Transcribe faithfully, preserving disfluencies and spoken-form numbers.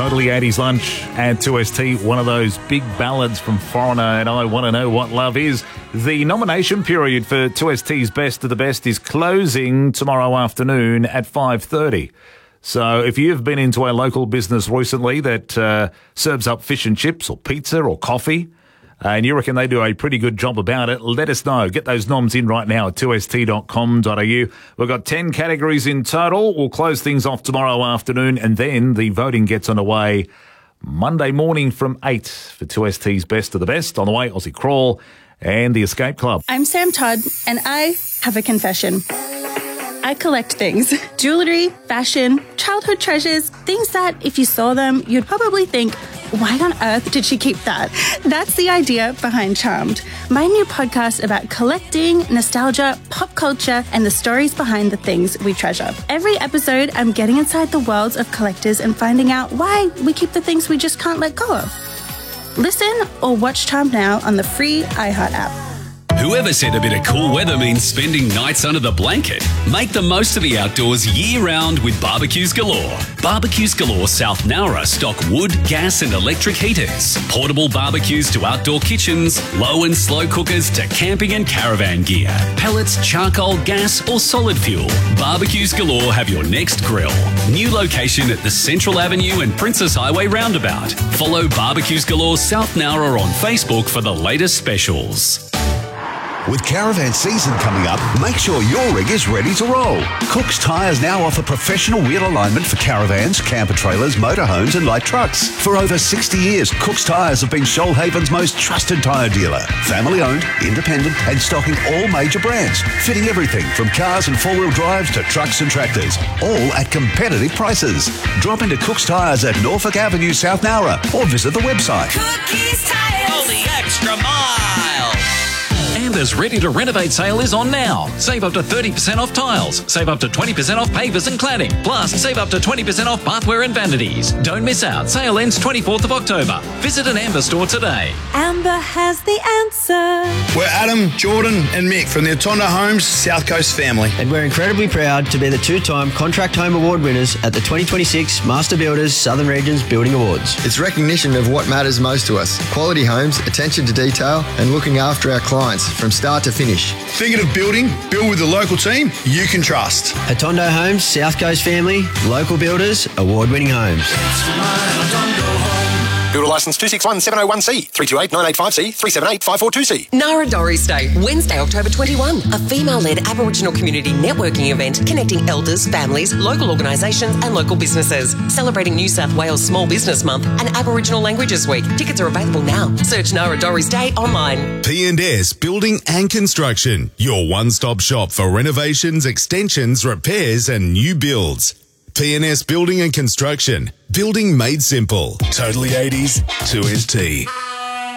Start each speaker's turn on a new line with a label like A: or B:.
A: Totally eighties lunch at two S T. One of those big ballads from Foreigner and I Want to Know What Love Is. The nomination period for two S T's Best of the Best is closing tomorrow afternoon at five thirty. So if you've been into a local business recently that uh, serves up fish and chips or pizza or coffee, and you reckon they do a pretty good job about it, let us know. Get those noms in right now at two s t dot com dot a u. We've got ten categories in total. We'll close things off tomorrow afternoon, and then the voting gets underway Monday morning from eight for two S T's Best of the Best. On the way, Aussie Crawl and the Escape Club.
B: I'm Sam Todd, and I have a confession. I collect things. Jewelry, fashion, childhood treasures, things that if you saw them, you'd probably think, why on earth did she keep that? That's the idea behind Charmed, my new podcast about collecting, nostalgia, pop culture, and the stories behind the things we treasure. Every episode, I'm getting inside the worlds of collectors and finding out why we keep the things we just can't let go of. Listen or watch Charmed now on the free iHeart app.
C: Whoever said a bit of cool weather means spending nights under the blanket? Make the most of the outdoors year-round with Barbecues Galore. Barbecues Galore South Nowra stock wood, gas and electric heaters, portable barbecues to outdoor kitchens, low and slow cookers to camping and caravan gear, pellets, charcoal, gas or solid fuel. Barbecues Galore have your next grill. New location at the Central Avenue and Princess Highway roundabout. Follow Barbecues Galore South Nowra on Facebook for the latest specials.
D: With caravan season coming up, make sure your rig is ready to roll. Cook's Tyres now offer professional wheel alignment for caravans, camper trailers, motorhomes and light trucks. For over sixty years, Cook's Tyres have been Shoalhaven's most trusted tyre dealer. Family owned, independent and stocking all major brands. Fitting everything from cars and four-wheel drives to trucks and tractors. All at competitive prices. Drop into Cook's Tyres at Norfolk Avenue, South Nowra or visit the website.
E: Cookies Tyres.
F: Go the extra mile. Amber's Ready to Renovate sale is on now. Save up to thirty percent off tiles. Save up to twenty percent off pavers and cladding. Plus, save up to twenty percent off bathware and vanities. Don't miss out. Sale ends twenty-fourth of October. Visit an Amber store today.
G: Amber has the answer.
H: We're Adam, Jordan and Mick from the Atondo Homes South Coast family.
I: And we're incredibly proud to be the two-time Contract Home Award winners at the twenty twenty-six Master Builders Southern Regions Building Awards.
J: It's recognition of what matters most to us. Quality homes, attention to detail and looking after our clients from start to finish.
H: Thinking of building? Build with the local team you can trust.
I: Atondo Homes, South Coast family, local builders, award-winning homes.
K: Builder licence two six one seven oh one C, three two eight nine eight five C, three seven eight five four two C.
L: Narradoris Day, Wednesday, October twenty-first, a female-led Aboriginal community networking event connecting elders, families, local organisations and local businesses. Celebrating New South Wales Small Business Month and Aboriginal Languages Week. Tickets are available now. Search Narradoris Day online.
M: P and S Building and Construction, your one-stop shop for renovations, extensions, repairs and new builds. P and S Building and Construction, building made simple. Totally eighties, two S T.